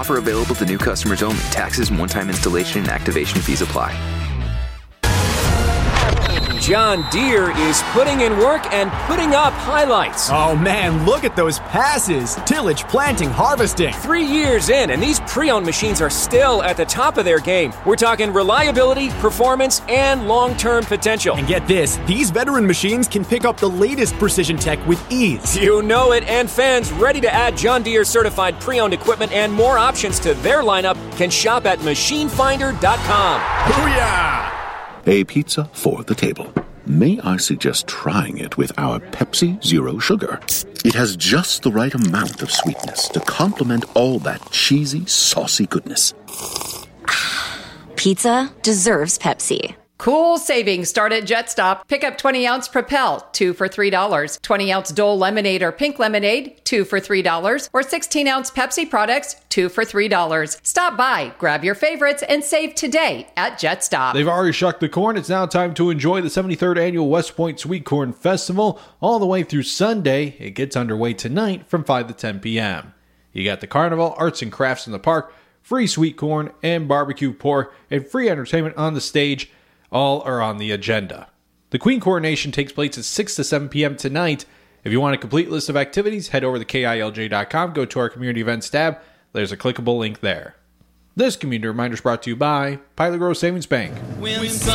Offer available to new customers only. Taxes and one-time installation and activation fees apply. John Deere is putting in work and putting up highlights. Oh man, look at those passes. Tillage, planting, harvesting. 3 years in, and these pre-owned machines are still at the top of their game. We're talking reliability, performance, and long-term potential. And get this, these veteran machines can pick up the latest precision tech with ease. You know it, and fans ready to add John Deere certified pre-owned equipment and more options to their lineup can shop at machinefinder.com. Booyah! A pizza for the table. May I suggest trying it with our Pepsi Zero Sugar? It has just the right amount of sweetness to complement all that cheesy, saucy goodness. Pizza deserves Pepsi. Cool savings start at JetStop. Pick up 20-ounce Propel, 2 for $3. 20-ounce Dole Lemonade or Pink Lemonade, 2 for $3. Or 16-ounce Pepsi products, 2 for $3. Stop by, grab your favorites, and save today at JetStop. They've already shucked the corn. It's now time to enjoy the 73rd Annual West Point Sweet Corn Festival all the way through Sunday. It gets underway tonight from 5 to 10 p.m. You got the carnival, arts and crafts in the park, free sweet corn and barbecue pork, and free entertainment on the stage. All are on the agenda. The Queen Coronation takes place at 6 to 7 p.m. tonight. If you want a complete list of activities, head over to KILJ.com, go to our community events tab. There's a clickable link there. This community reminder is brought to you by Pilot Grove Savings Bank.